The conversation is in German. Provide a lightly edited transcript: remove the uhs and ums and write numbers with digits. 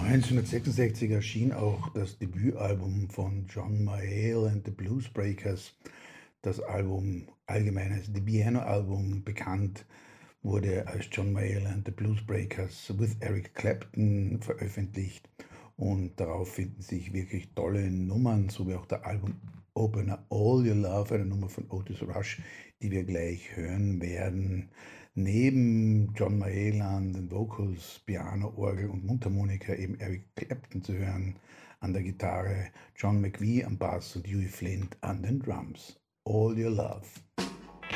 1966 erschien auch das Debütalbum von John Mayall and the Bluesbreakers. Das Album, allgemein als The Piano Album bekannt, wurde als John Mayall and the Bluesbreakers with Eric Clapton veröffentlicht und darauf finden sich wirklich tolle Nummern, so wie auch der Album-Opener All Your Love, eine Nummer von Otis Rush, die wir gleich hören werden. Neben John Mayall an den Vocals, Piano, Orgel und Mundharmonika eben Eric Clapton zu hören an der Gitarre, John McVie am Bass und Huey Flint an den Drums. All Your Love.